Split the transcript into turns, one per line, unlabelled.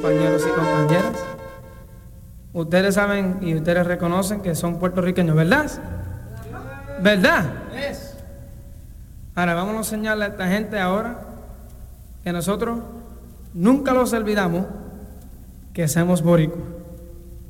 Compañeros y compañeras, ustedes saben y ustedes reconocen que son puertorriqueños, ¿verdad? ¿Verdad? Ahora vamos a enseñarle a esta gente ahora que nosotros nunca los olvidamos que somos boricuas.